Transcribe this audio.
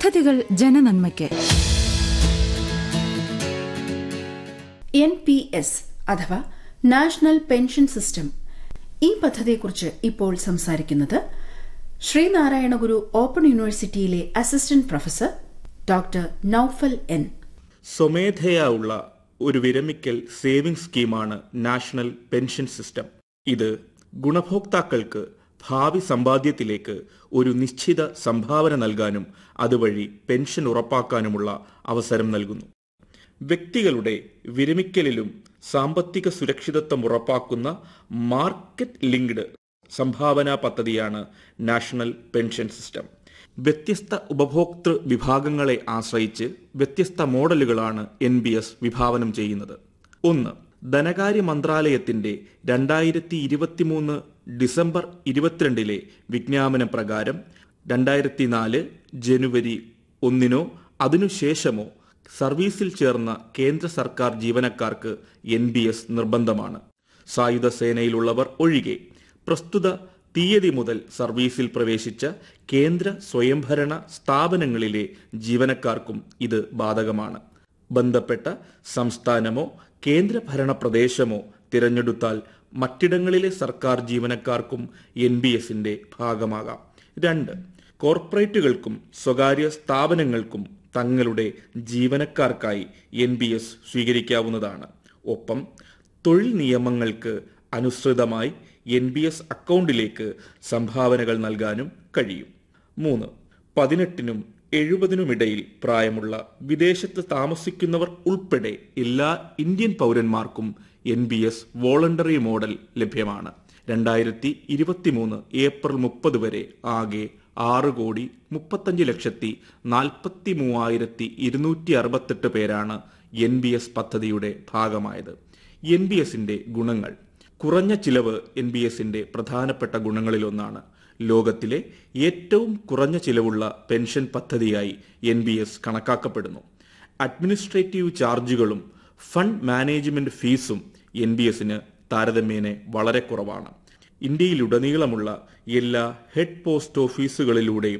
പദ്ധതികൾ ജനനന്മയ്ക്ക്. NPS അഥവാ നാഷണൽ പെൻഷൻ സിസ്റ്റം. ഈ പദ്ധതിയെക്കുറിച്ച് ഇപ്പോൾ സംസാരിക്കുന്നത് ശ്രീനാരായണ ഗുരു ഓപ്പൺ യൂണിവേഴ്സിറ്റിയിലെ assistant professor doctor Noufal N. സ്വമേധയാ ഉള്ള ഒരു വിരമിക്കൽ സേവിംഗ് സ്കീമാണ് നാഷണൽ പെൻഷൻ സിസ്റ്റം. ഇത് ഗുണഭോക്താക്കൾക്ക് ഭാവി സമ്പാദ്യത്തിലേക്ക് ഒരു നിശ്ചിത സംഭാവന നൽകാനും അതുവഴി പെൻഷൻ ഉറപ്പാക്കാനുമുള്ള അവസരം നൽകുന്നു. വ്യക്തികളുടെ വിരമിക്കലിലും സാമ്പത്തിക സുരക്ഷിതത്വം ഉറപ്പാക്കുന്ന മാർക്കറ്റ് ലിങ്ക്ഡ് സംഭാവനാ പദ്ധതിയാണ് നാഷണൽ പെൻഷൻ സിസ്റ്റം. വ്യത്യസ്ത ഉപഭോക്തൃ വിഭാഗങ്ങളെ ആശ്രയിച്ച് വ്യത്യസ്ത മോഡലുകളാണ് NPS വിഭാവനം ചെയ്യുന്നത്. 1. ധനകാര്യ മന്ത്രാലയത്തിന്റെ 2023 ഡിസംബർ 22 വിജ്ഞാപന പ്രകാരം 2004 ജനുവരി 1 അതിനുശേഷമോ സർവീസിൽ ചേർന്ന കേന്ദ്ര സർക്കാർ ജീവനക്കാർക്ക് NPS നിർബന്ധമാണ്. സായുധ സേനയിലുള്ളവർ ഒഴികെ പ്രസ്തുത തീയതി മുതൽ സർവീസിൽ പ്രവേശിച്ച കേന്ദ്ര സ്വയംഭരണ സ്ഥാപനങ്ങളിലെ ജീവനക്കാർക്കും ഇത് ബാധകമാണ്. ബന്ധപ്പെട്ട സംസ്ഥാനമോ കേന്ദ്രഭരണ പ്രദേശമോ തിരഞ്ഞെടുത്താൽ മറ്റിടങ്ങളിലെ സർക്കാർ ജീവനക്കാർക്കും NPSന്റെ ഭാഗമാകാം. 2. കോർപ്പറേറ്റുകൾക്കും സ്വകാര്യ സ്ഥാപനങ്ങൾക്കും തങ്ങളുടെ ജീവനക്കാർക്കായി NPS സ്വീകരിക്കാവുന്നതാണ്. ഒപ്പം തൊഴിൽ നിയമങ്ങൾക്ക് അനുസൃതമായി NPS അക്കൗണ്ടിലേക്ക് സംഭാവനകൾ നൽകാനും കഴിയും. 3. 18-നും 70-നും ഇടയിൽ പ്രായമുള്ള വിദേശത്ത് താമസിക്കുന്നവർ ഉൾപ്പെടെ എല്ലാ ഇന്ത്യൻ പൗരന്മാർക്കും NPS വോളണ്ടറി മോഡൽ ലഭ്യമാണ്. 2023 ഏപ്രിൽ 30 വരെ ആകെ 6,35,43,268 പേരാണ് NPS പദ്ധതിയുടെ ഭാഗമായത്. NPSന്റെ ഗുണങ്ങൾ. കുറഞ്ഞ ചിലവ് NPSന്റെ പ്രധാനപ്പെട്ട ഗുണങ്ങളിലൊന്നാണ്. ലോകത്തിലെ ഏറ്റവും കുറഞ്ഞ ചിലവുള്ള പെൻഷൻ പദ്ധതിയായി NPS കണക്കാക്കപ്പെടുന്നു. അഡ്മിനിസ്ട്രേറ്റീവ് ചാർജുകളും ഫണ്ട് മാനേജ്മെന്റ് ഫീസും NPSന് താരതമ്യേന വളരെ കുറവാണ്. ഇന്ത്യയിലുടനീളമുള്ള എല്ലാ ഹെഡ് പോസ്റ്റ് ഓഫീസുകളിലൂടെയും